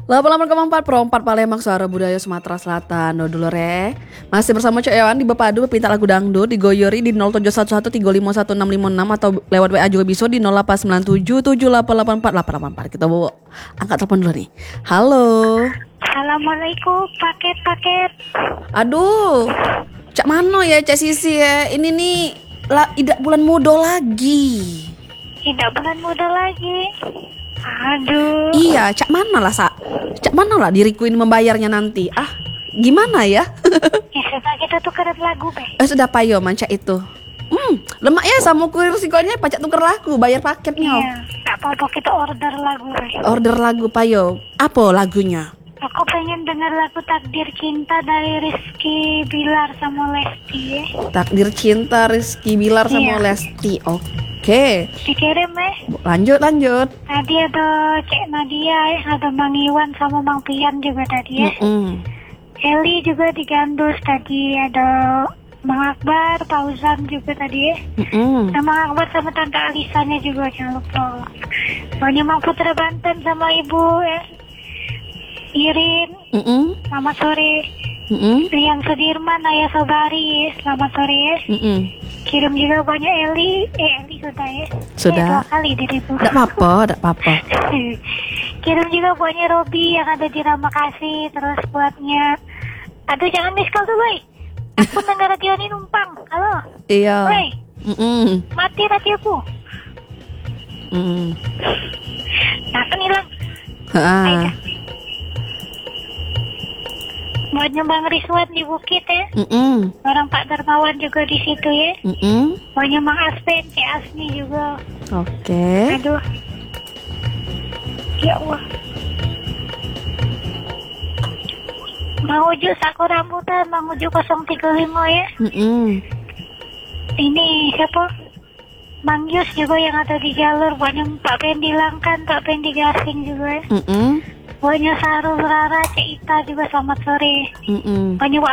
Lapan Kemang 4 Pro 4 Palembang Suara Budaya Sumatera Selatan. Dulu re. Masih bersama Cok Ewan di Bepadu Pinta Lagu Dangdut di Goyori di 0711351656 atau lewat WA juga bisa di 08977884 Kita bawa angkat telepon dulu nih. Halo. Assalamualaikum, paket. Aduh. Cak mano ya Cak Sisi ya. Ini nih idak bulan muda lagi. Tidak bulan muda lagi. Aduh. Iya, cak mana lah cak mana lah diriku ini membayarnya nanti. Gimana ya? Ya sudah kita tukeran lagu be. Sudah payo manca itu. Lemak ya sama kurir sikonya pajak tuker lagu, bayar paketnya. Iya, tak apa-apa kita order lagu be. Order lagu payo. Apa lagunya? Aku pengen dengar lagu Takdir Cinta dari Rizky Bilar sama Lesti ya. Takdir Cinta Rizky Bilar sama Iya. Lesti. Oke. Dikirim Lanjut. Tadi ada Cek Nadia ya, ada Mang Iwan sama Mang Pian juga tadi ya. Eli juga digandus tadi, ada Mang Akbar, Fauzan juga tadi ya. Sama Mang Akbar sama Tante Alisanya juga jangan lupa. Banyak Mang Putra Banten sama Ibu ya. Irin, selamat sore. Rian Sudirman, Ayah Sobari, selamat sore ya. Kirim juga banyak Eli sudah ya. Sudah. 2 kali dirimu. Tidak apa-apa. Kirim juga buatnya Robi yang ada di Ramakasih. Terus buatnya, aduh jangan miss call tuh boy. Aku dengar radio ini numpang. Halo. Iya. Boy, mati radioku. Nah kan hilang. Ayo. Buatnya Bang Rizwan di Bukit ya. Orang Pak Darmawan juga di situ ya. Buatnya Mang Aspen, Cik Asmi juga. Oke. Aduh. Ya Allah. Mang Uju Saku Rambutan, Mang Uju 035 ya. Ini siapa? Mang Yus juga yang ada di jalur. Banyak Pak Pendi Langkan, Pak Pendi Gasing juga ya. Banyak Sarul Rara, Cik Ita juga selamat sore. Banyak